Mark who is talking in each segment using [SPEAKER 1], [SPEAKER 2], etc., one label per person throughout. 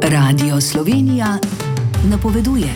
[SPEAKER 1] Radio Slovenija napoveduje.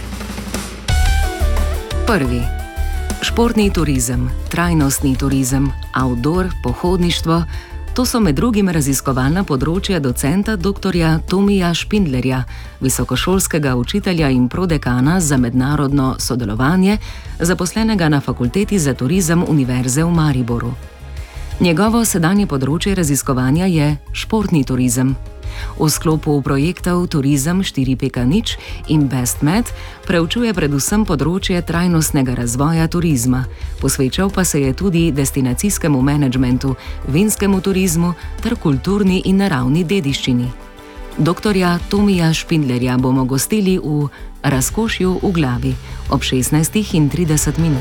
[SPEAKER 1] Prvi. Športni turizem, trajnostni turizem, outdoor, pohodništvo, to so med drugim raziskovalna področja docenta dr. Tomija Špindlerja, visokošolskega učitelja in prodekana za mednarodno sodelovanje, zaposlenega na Fakulteti za turizem Univerze v Mariboru. Njegovo sedanje področje raziskovanja je športni turizem. V sklopu projektov Turizem 4.0 in BestMed preučuje predvsem področje trajnostnega razvoja turizma, posvečal pa se je tudi destinacijskemu menedžmentu, vinskemu turizmu ter kulturni in naravni dediščini. Dr. Tomija Špindlerja bomo gostili v Razkošju v glavi ob 16:30.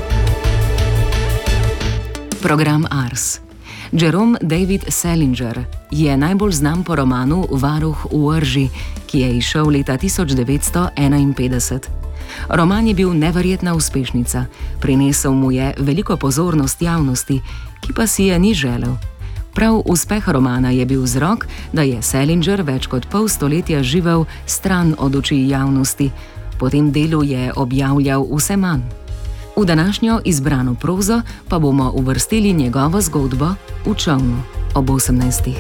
[SPEAKER 1] Program Ars. Jerome David Salinger je najbolj znan po romanu Varuh v Rži, ki je izšel leta 1951. Roman je bil neverjetna uspešnica, prinesel mu je veliko pozornost javnosti, ki pa si je ni želel. Prav uspeh romana je bil vzrok, da je Salinger več kot pol stoletja živel stran od oči javnosti. Po tem delu je objavljal vse manj. V današnjo izbrano prozo pa bomo uvrstili njegovo zgodbo v čolnu ob 18.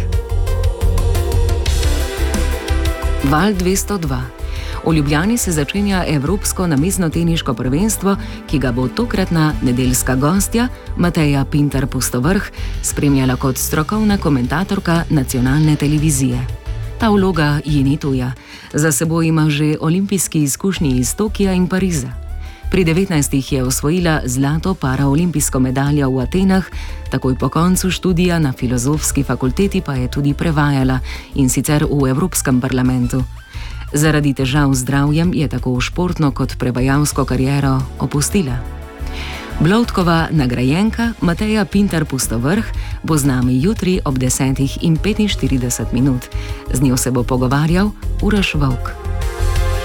[SPEAKER 1] Val 202. V Ljubljani se začenja Evropsko namiznoteniško prvenstvo, ki ga bo tokratna nedeljska gostja Mateja Pintar Pustovrh spremljala kot strokovna komentatorka nacionalne televizije. Ta vloga ji ni tuja, za seboj ima že olimpijski izkušnji iz Tokija in Pariza. Pri 19 je osvojila zlato paraolimpijsko medaljo v Atenah, takoj po koncu študija na Filozofski fakulteti pa je tudi prevajala, in sicer v Evropskem parlamentu. Zaradi težav z zdravjem je tako športno kot prevajalsko kariero opustila. Bloudkova nagrajenka Mateja Pintar Pustovrh bo z nami jutri ob 10:45. Z njo se bo pogovarjal Uroš Volk.